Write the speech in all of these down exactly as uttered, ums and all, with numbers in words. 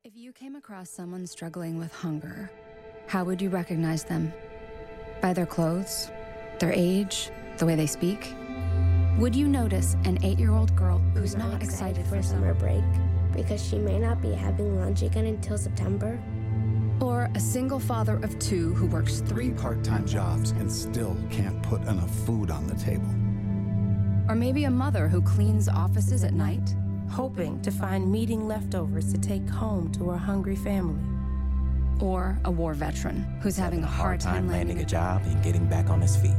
If you came across someone struggling with hunger, how would you recognize them? By their clothes, their age, the way they speak? Would you notice an eight-year-old girl who's not, not excited, excited for summer break because she may not be having lunch again until September? Or a single father of two who works three part-time jobs and still can't put enough food on the table? Or maybe a mother who cleans offices at night, hoping to find meeting leftovers to take home to her hungry family. Or a war veteran who's having, having a hard time, time landing, landing a job and getting back on his feet.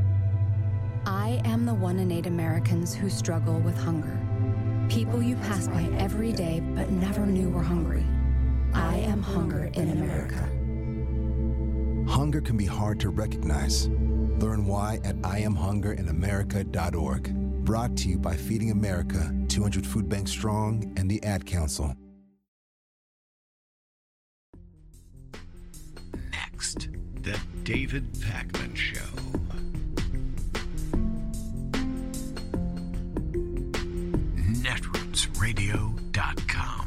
I am the one in eight Americans who struggle with hunger. People you pass by every day but never knew were hungry. I am hunger in America. Hunger can be hard to recognize. Learn why at I am hunger in america dot org. Brought to you by Feeding America, two hundred Food Banks Strong, and the Ad Council. Next, The David Pakman Show. netroots radio dot com.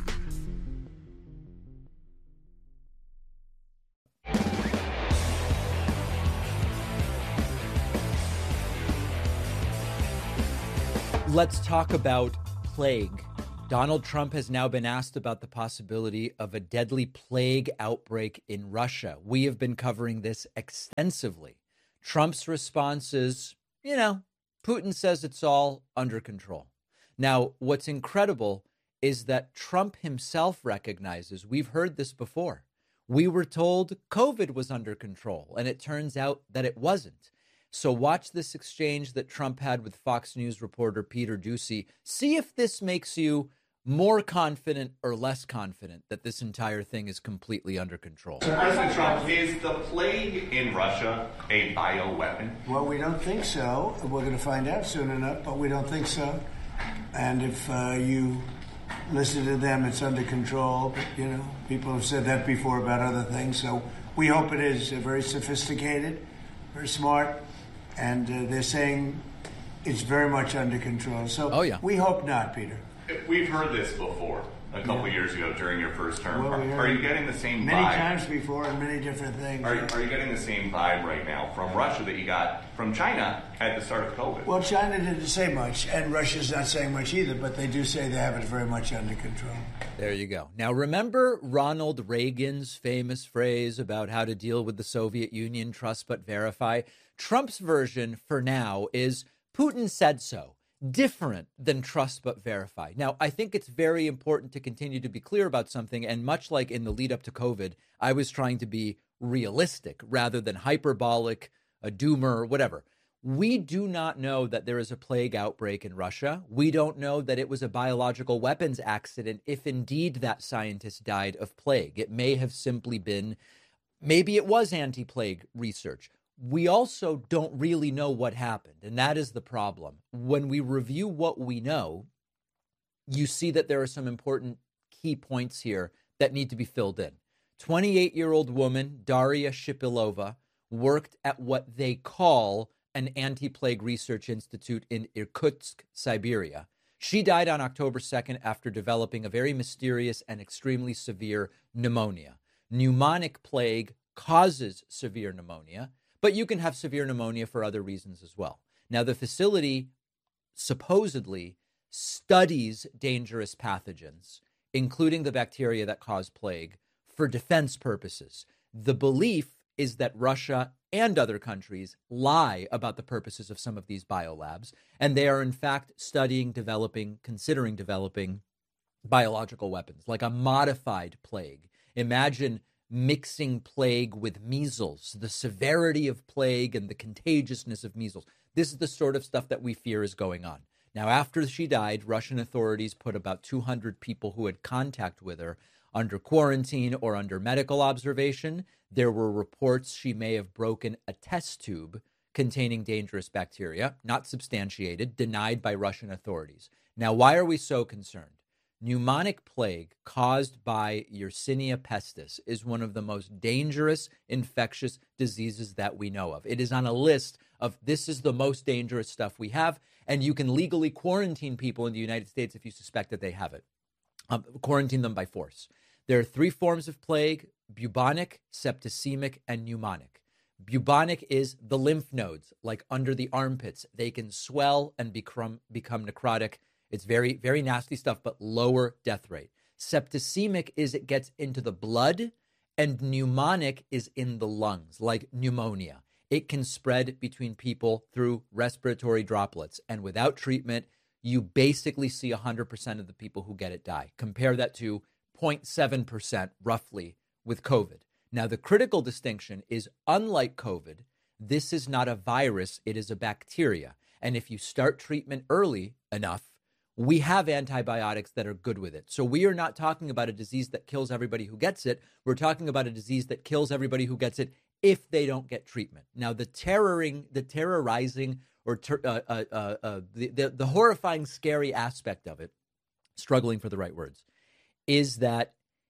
Let's talk about plague. Donald Trump has now been asked about the possibility of a deadly plague outbreak in Russia. We have been covering this extensively. Trump's response is, you know, Putin says it's all under control. Now, what's incredible is that Trump himself recognizes, we've heard this before. We were told COVID was under control, and it turns out that it wasn't. So watch this exchange that Trump had with Fox News reporter Peter Doocy. See if this makes you more confident or less confident that this entire thing is completely under control. President Trump, is the plague in Russia a bioweapon? Well, we don't think so. We're going to find out soon enough, but we don't think so. And if uh, you listen to them, it's under control. But, you know, people have said that before about other things. So we hope it is uh, very sophisticated, very smart. And uh, they're saying it's very much under control. So oh, yeah. we hope not, Peter. We've heard this before a couple yeah. years ago during your first term. Well, are, we are you getting the same many vibe? Many times before and many different things. Are, are you getting the same vibe right now from Russia that you got from China at the start of COVID? Well, China didn't say much, and Russia's not saying much either, but they do say they have it very much under control. There you go. Now, remember Ronald Reagan's famous phrase about how to deal with the Soviet Union, trust but verify? Trump's version for now is Putin said so, different than trust but verify. Now, I think it's very important to continue to be clear about something. And much like in the lead up to COVID, I was trying to be realistic rather than hyperbolic, a doomer, whatever. We do not know that there is a plague outbreak in Russia. We don't know that it was a biological weapons accident if indeed that scientist died of plague. It may have simply been, maybe it was anti-plague research. We also don't really know what happened, and that is the problem. When we review what we know, you see that there are some important key points here that need to be filled in. twenty-eight-year-old woman, Daria Shipilova, worked at what they call an anti-plague research institute in Irkutsk, Siberia. She died on October second after developing a very mysterious and extremely severe pneumonia. Pneumonic plague causes severe pneumonia, but you can have severe pneumonia for other reasons as well. Now, the facility supposedly studies dangerous pathogens, including the bacteria that cause plague, for defense purposes. The belief is that Russia and other countries lie about the purposes of some of these biolabs, and they are in fact studying, developing, considering developing biological weapons, like a modified plague. Imagine mixing plague with measles, the severity of plague and the contagiousness of measles. This is the sort of stuff that we fear is going on. Now, after she died, Russian authorities put about two hundred people who had contact with her under quarantine or under medical observation. There were reports she may have broken a test tube containing dangerous bacteria, not substantiated, denied by Russian authorities. Now, why are we so concerned? Pneumonic plague caused by Yersinia pestis is one of the most dangerous infectious diseases that we know of. It is on a list of this is the most dangerous stuff we have, and you can legally quarantine people in the United States if you suspect that they have it. Um, quarantine them by force. There are three forms of plague: bubonic, septicemic, and pneumonic. Bubonic is the lymph nodes, like under the armpits. They can swell and become, become necrotic. It's very, very nasty stuff, but lower death rate. Septicemic is it gets into the blood, and pneumonic is in the lungs, like pneumonia. It can spread between people through respiratory droplets. And without treatment, you basically see one hundred percent of the people who get it die. Compare that to zero point seven percent roughly with COVID. Now, the critical distinction is, unlike COVID, this is not a virus, it is a bacteria. And if you start treatment early enough, we have antibiotics that are good with it. So we are not talking about a disease that kills everybody who gets it. We're talking about a disease that kills everybody who gets it if they don't get treatment. Now, the terroring, the terrorizing, or ter- uh, uh, uh, uh, the, the, the horrifying, scary aspect of it, struggling for the right words, is that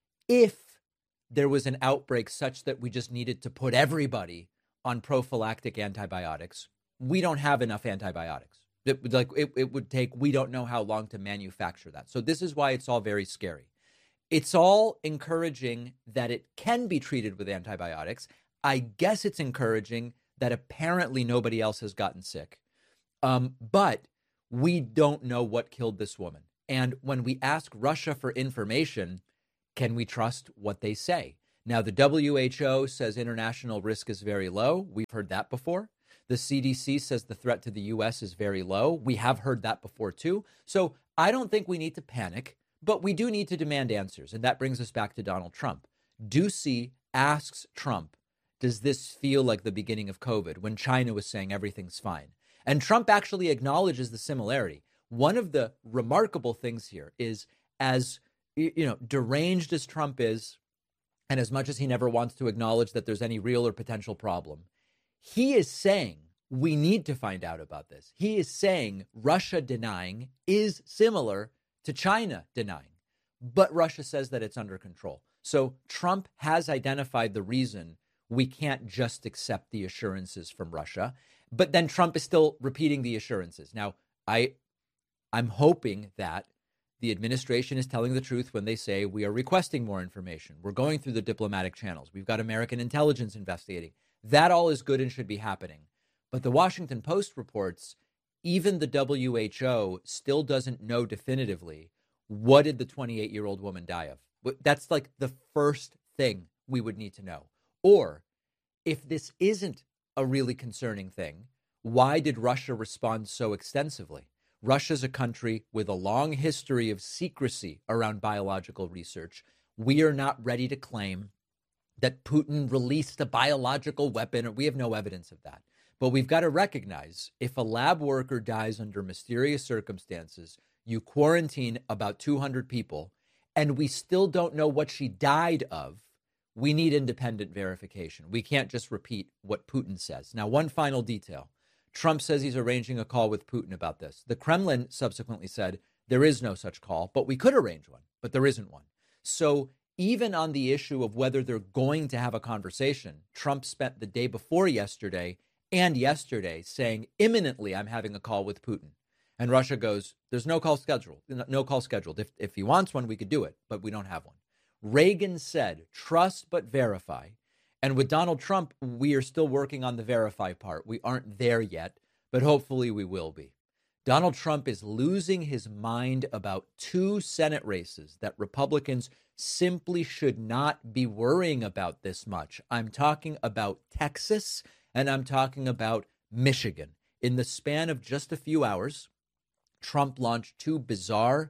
if there was an outbreak such that we just needed to put everybody on prophylactic antibiotics, we don't have enough antibiotics. It would like it, it would take, we don't know how long to manufacture that. So this is why it's all very scary. It's all encouraging that it can be treated with antibiotics. I guess it's encouraging that apparently nobody else has gotten sick. Um, but we don't know what killed this woman. And when we ask Russia for information, can we trust what they say? Now, the W H O says international risk is very low. We've heard that before. The C D C says the threat to the U S is very low. We have heard that before, too. So I don't think we need to panic, but we do need to demand answers. And that brings us back to Donald Trump. Ducey asks Trump, does this feel like the beginning of COVID, when China was saying everything's fine? And Trump actually acknowledges the similarity. One of the remarkable things here is, as you know, deranged as Trump is, and as much as he never wants to acknowledge that there's any real or potential problem, he is saying we need to find out about this. He is saying Russia denying is similar to China denying, but Russia says that it's under control. So Trump has identified the reason we can't just accept the assurances from Russia, but then Trump is still repeating the assurances. Now, I, I'm hoping that the administration is telling the truth when they say we are requesting more information. We're going through the diplomatic channels. We've got American intelligence investigating. That all is good and should be happening. But the Washington Post reports even the W H O still doesn't know definitively what did the twenty-eight-year-old woman die of. That's like the first thing we would need to know. Or if this isn't a really concerning thing, why did Russia respond so extensively? Russia's a country with a long history of secrecy around biological research. We are not ready to claim that Putin released a biological weapon. We have no evidence of that. But we've got to recognize if a lab worker dies under mysterious circumstances, you quarantine about two hundred people, and we still don't know what she died of, we need independent verification. We can't just repeat what Putin says. Now, one final detail. Trump says he's arranging a call with Putin about this. The Kremlin subsequently said there is no such call, but we could arrange one, but there isn't one. So even on the issue of whether they're going to have a conversation, Trump spent the day before yesterday and yesterday saying imminently I'm having a call with Putin. And Russia goes, there's no call scheduled, no call scheduled. If, if he wants one, we could do it, but we don't have one. Reagan said, trust but verify. And with Donald Trump, we are still working on the verify part. We aren't there yet, but hopefully we will be. Donald Trump is losing his mind about two Senate races that Republicans simply should not be worrying about this much. I'm talking about Texas and I'm talking about Michigan. In the span of just a few hours, Trump launched two bizarre,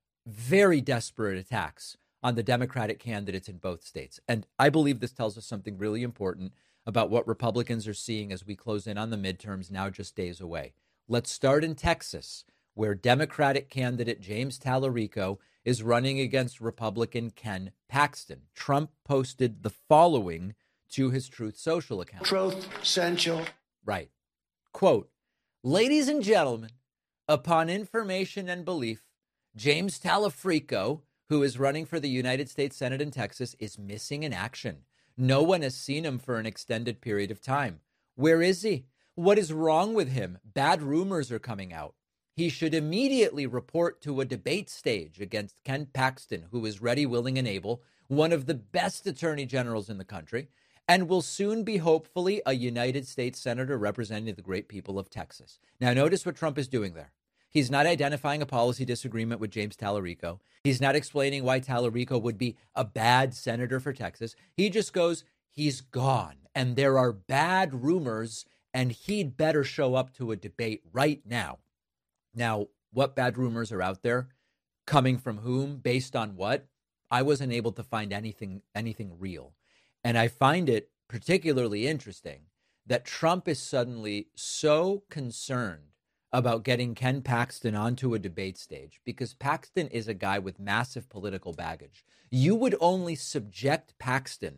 very desperate attacks on the Democratic candidates in both states. And I believe this tells us something really important about what Republicans are seeing as we close in on the midterms now just days away. Let's start in Texas, where Democratic candidate James Tallarico is running against Republican Ken Paxton. Trump posted the following to his Truth Social account. Truth Central. Right. Quote, ladies and gentlemen, upon information and belief, James Tallarico, who is running for the United States Senate in Texas, is missing in action. No one has seen him for an extended period of time. Where is he? What is wrong with him? Bad rumors are coming out. he should immediately report to a debate stage against Ken Paxton, who is ready, willing, and able, one of the best attorney generals in the country, and will soon be, hopefully, a United States senator representing the great people of Texas. Now, notice what Trump is doing there. He's not identifying a policy disagreement with James Tallarico. He's not explaining why Tallarico would be a bad senator for Texas. He just goes, he's gone, and there are bad rumors, and he'd better show up to a debate right now. Now, what bad rumors are out there? Coming from whom? Based on what? I wasn't able to find anything anything real. And I find it particularly interesting that Trump is suddenly so concerned about getting Ken Paxton onto a debate stage because Paxton is a guy with massive political baggage. You would only subject Paxton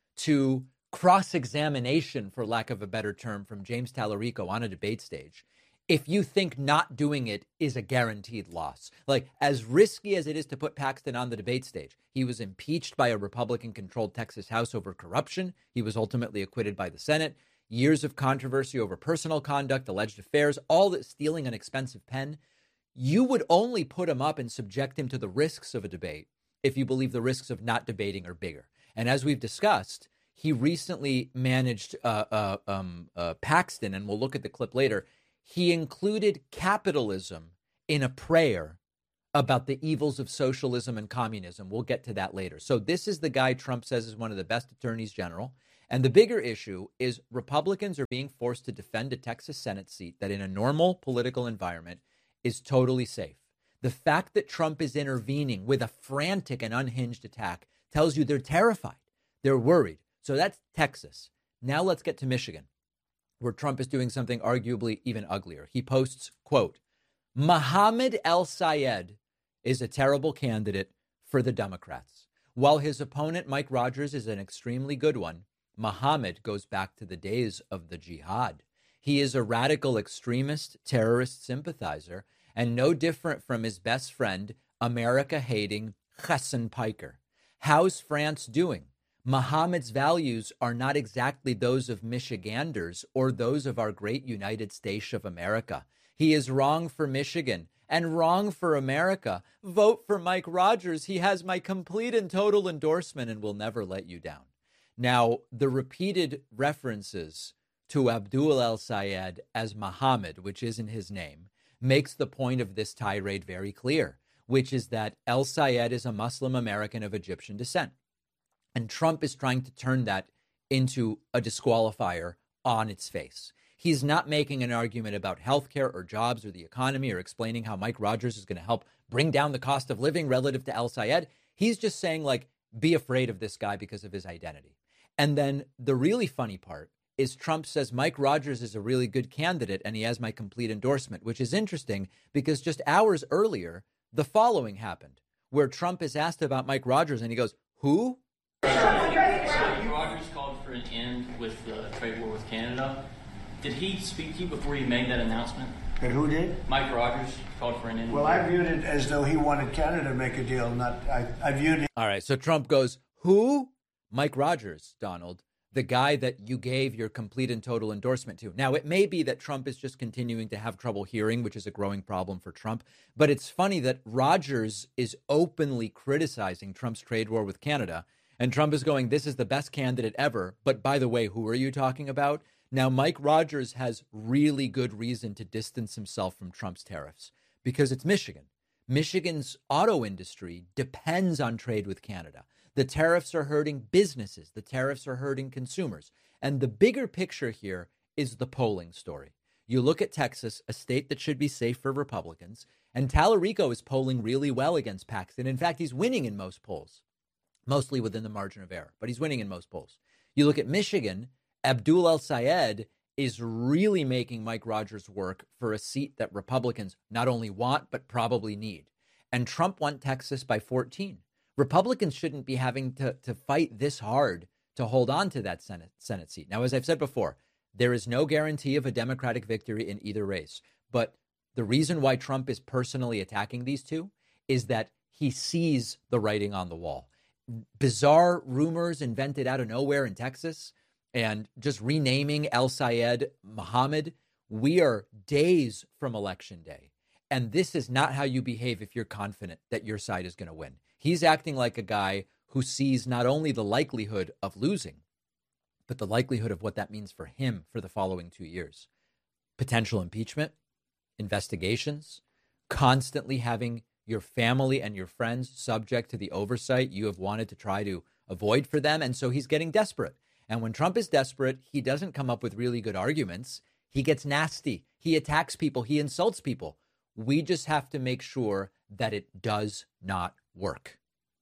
to cross-examination, for lack of a better term, from James Tallarico on a debate stage if you think not doing it is a guaranteed loss. Like, as risky as it is to put Paxton on the debate stage, he was impeached by a Republican-controlled Texas House over corruption. He was ultimately acquitted by the Senate. Years of controversy over personal conduct, alleged affairs, all that, stealing an expensive pen. You would only put him up and subject him to the risks of a debate if you believe the risks of not debating are bigger. And as we've discussed, he recently managed uh, uh, um, uh, Paxton, and we'll look at the clip later. He included capitalism in a prayer about the evils of socialism and communism. We'll get to that later. So this is the guy Trump says is one of the best attorneys general. And the bigger issue is Republicans are being forced to defend a Texas Senate seat that in a normal political environment is totally safe. The fact that Trump is intervening with a frantic and unhinged attack tells you they're terrified. They're worried. So that's Texas. Now let's get to Michigan, where Trump is doing something arguably even uglier. He posts, quote, Mohammed El-Sayed is a terrible candidate for the Democrats. While his opponent, Mike Rogers, is an extremely good one, Mohammed goes back to the days of the jihad. He is a radical extremist, terrorist sympathizer, and no different from his best friend, America-hating Hassan Piker. How's France doing? Mohammed's values are not exactly those of Michiganders or those of our great United States of America. He is wrong for Michigan and wrong for America. Vote for Mike Rogers. He has my complete and total endorsement and will never let you down. Now, the repeated references to Abdul El-Sayed as Mohammed, which isn't his name, makes the point of this tirade very clear, which is that El-Sayed is a Muslim American of Egyptian descent. And Trump is trying to turn that into a disqualifier on its face. He's not making an argument about healthcare or jobs or the economy or explaining how Mike Rogers is going to help bring down the cost of living relative to El-Sayed. He's just saying, like, be afraid of this guy because of his identity. And then the really funny part is Trump says Mike Rogers is a really good candidate and he has my complete endorsement, which is interesting because just hours earlier, the following happened, where Trump is asked about Mike Rogers and he goes, who? So Rogers called for an end with the trade war with Canada. Did he speak to you before he made that announcement? And who did? Mike Rogers called for an end. Well, I viewed it as though he wanted Canada to make a deal. Not I, I viewed it. All right. So Trump goes, who? Mike Rogers, Donald, the guy that you gave your complete and total endorsement to. Now, it may be that Trump is just continuing to have trouble hearing, which is a growing problem for Trump. But it's funny that Rogers is openly criticizing Trump's trade war with Canada. And Trump is going, this is the best candidate ever. But by the way, who are you talking about? Now, Mike Rogers has really good reason to distance himself from Trump's tariffs because it's Michigan. Michigan's auto industry depends on trade with Canada. The tariffs are hurting businesses. The tariffs are hurting consumers. And the bigger picture here is the polling story. You look at Texas, a state that should be safe for Republicans, and Tallarico is polling really well against Paxton. In fact, he's winning in most polls, mostly within the margin of error, but he's winning in most polls. You look at Michigan, Abdul El-Sayed is really making Mike Rogers work for a seat that Republicans not only want, but probably need. And Trump won Texas by fourteen. Republicans shouldn't be having to, to fight this hard to hold on to that Senate, Senate seat. Now, as I've said before, there is no guarantee of a Democratic victory in either race. But the reason why Trump is personally attacking these two is that he sees the writing on the wall. Bizarre rumors invented out of nowhere in Texas and just renaming El-Sayed Mohammed. We are days from Election Day. And this is not how you behave if you're confident that your side is going to win. He's acting like a guy who sees not only the likelihood of losing, but the likelihood of what that means for him for the following two years. Potential impeachment, investigations, constantly having your family and your friends subject to the oversight you have wanted to try to avoid for them. And so he's getting desperate. And when Trump is desperate, he doesn't come up with really good arguments. He gets nasty. He attacks people. He insults people. We just have to make sure that it does not work.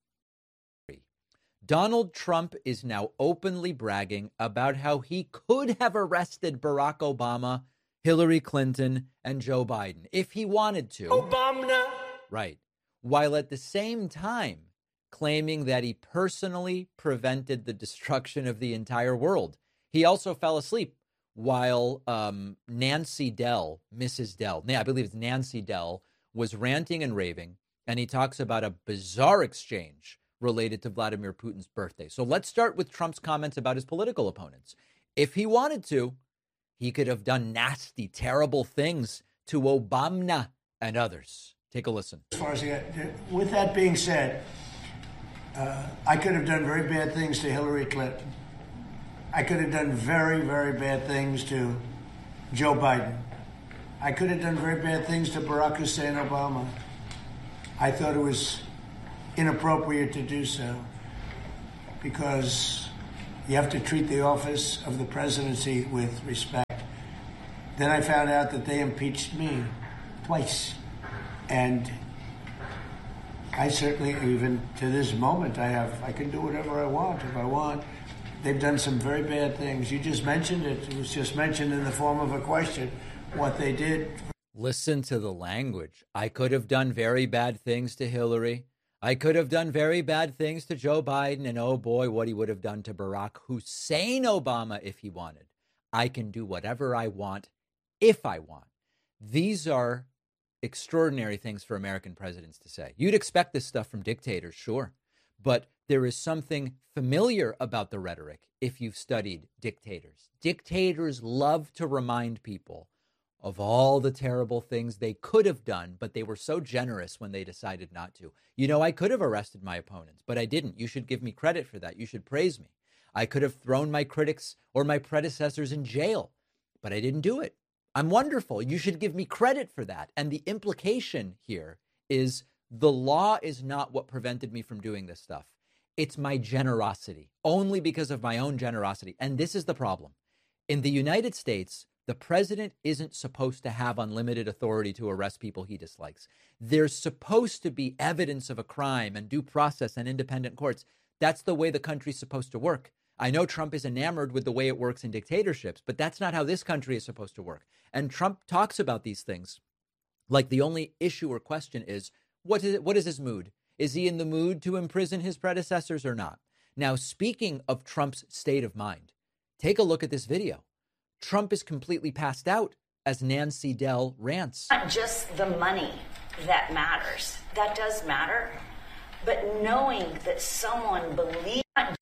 Donald Trump is now openly bragging about how he could have arrested Barack Obama, Hillary Clinton, and Joe Biden if he wanted to. Obama. Right. While at the same time claiming that he personally prevented the destruction of the entire world. He also fell asleep while um, Nancy Dell, Missus Dell, I believe it's Nancy Dell, was ranting and raving, and he talks about a bizarre exchange related to Vladimir Putin's birthday. So let's start with Trump's comments about his political opponents. If he wanted to, he could have done nasty, terrible things to Obama and others. Take a listen. As far as the, with that being said, uh, I could have done very bad things to Hillary Clinton. I could have done very, very bad things to Joe Biden. I could have done very bad things to Barack Hussein Obama. I thought it was inappropriate to do so because you have to treat the office of the presidency with respect. Then I found out that they impeached me twice. And I certainly, even to this moment, I have, I can do whatever I want if I want. They've done some very bad things. You just mentioned it. It was just mentioned in the form of a question, what they did. Listen to the language. I could have done very bad things to Hillary. I could have done very bad things to Joe Biden. And oh boy, what he would have done to Barack Hussein Obama if he wanted. I can do whatever I want if I want. These are extraordinary things for American presidents to say. You'd expect this stuff from dictators, sure. But there is something familiar about the rhetoric if you've studied dictators. Dictators love to remind people of all the terrible things they could have done, but they were so generous when they decided not to. You know, I could have arrested my opponents, but I didn't. You should give me credit for that. You should praise me. I could have thrown my critics or my predecessors in jail, but I didn't do it. I'm wonderful. You should give me credit for that. And the implication here is the law is not what prevented me from doing this stuff. It's my generosity, only because of my own generosity. And this is the problem. In the United States, the president isn't supposed to have unlimited authority to arrest people he dislikes. There's supposed to be evidence of a crime and due process and independent courts. That's the way the country's supposed to work. I know Trump is enamored with the way it works in dictatorships, but that's not how this country is supposed to work. And Trump talks about these things like the only issue or question is, what is it, what is his mood? Is he in the mood to imprison his predecessors or not? Now, speaking of Trump's state of mind, take a look at this video. Trump is completely passed out as Nancy Dell rants. Not just the money that matters. That does matter. But knowing that someone believes...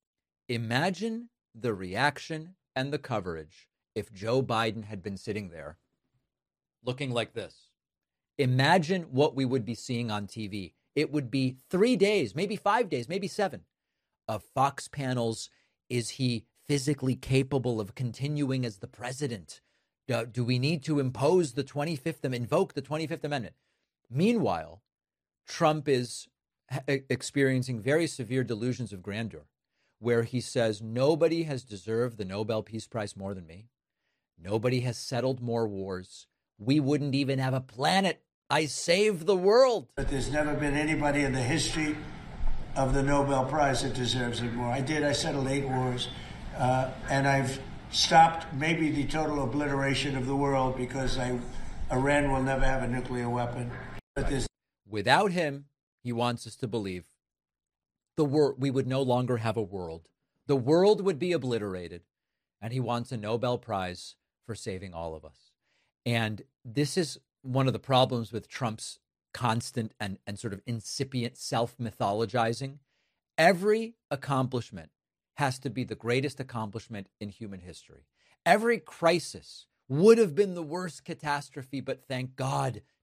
Imagine the reaction and the coverage if Joe Biden had been sitting there looking like this. Imagine what we would be seeing on T V. It would be three days, maybe five days, maybe seven of Fox panels. Is he physically capable of continuing as the president? Do, do we need to impose the twenty-fifth, invoke the twenty-fifth Amendment? Meanwhile, Trump is experiencing very severe delusions of grandeur, where he says, nobody has deserved the Nobel Peace Prize more than me. Nobody has settled more wars. We wouldn't even have a planet. I saved the world. But there's never been anybody in the history of the Nobel Prize that deserves it more. I did. I settled eight wars. Uh, and I've stopped maybe the total obliteration of the world because I, Iran will never have a nuclear weapon. But there's... Without him, he wants us to believe the wor- we would no longer have a world. The world would be obliterated. And he wants a Nobel Prize for saving all of us. And this is one of the problems with Trump's constant and, and sort of incipient self-mythologizing. Every accomplishment has to be the greatest accomplishment in human history. Every crisis would have been the worst catastrophe, but thank God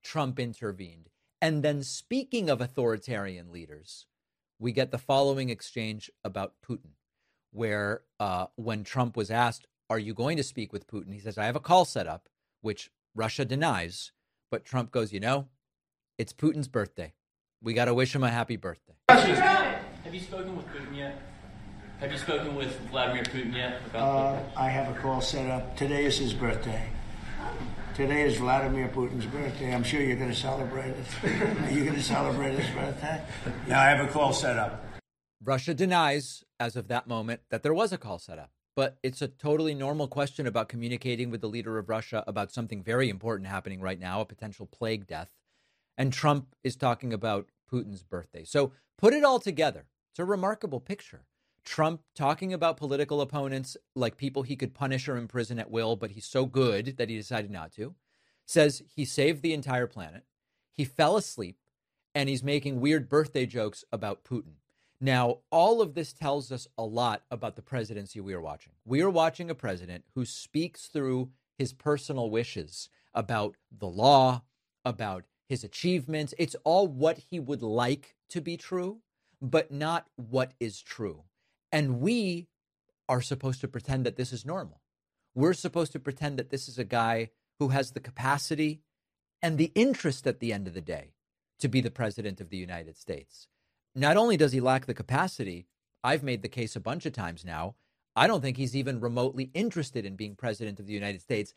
Trump intervened. And then speaking of authoritarian leaders, we get the following exchange about Putin, where uh, when Trump was asked, are you going to speak with Putin? He says, I have a call set up, which Russia denies. But Trump goes, you know, it's Putin's birthday. We got to wish him a happy birthday. Have you spoken with Putin yet? Have you spoken with Vladimir Putin yet? About uh, I have a call set up. Today is his birthday. Today is Vladimir Putin's birthday. I'm sure you're going to celebrate it. Are you going to celebrate his birthday? No, I have a call set up. Russia denies, as of that moment, that there was a call set up. But it's a totally normal question about communicating with the leader of Russia about something very important happening right now, a potential plague death. And Trump is talking about Putin's birthday. So put it all together. It's a remarkable picture. Trump talking about political opponents like people he could punish or imprison at will, but he's so good that he decided not to. Says he saved the entire planet. He fell asleep, and he's making weird birthday jokes about Putin. Now, all of this tells us a lot about the presidency we are watching. We are watching a president who speaks through his personal wishes about the law, about his achievements. It's all what he would like to be true, but not what is true. And we are supposed to pretend that this is normal. We're supposed to pretend that this is a guy who has the capacity and the interest at the end of the day to be the president of the United States. Not only does he lack the capacity, I've made the case a bunch of times now, I don't think he's even remotely interested in being president of the United States.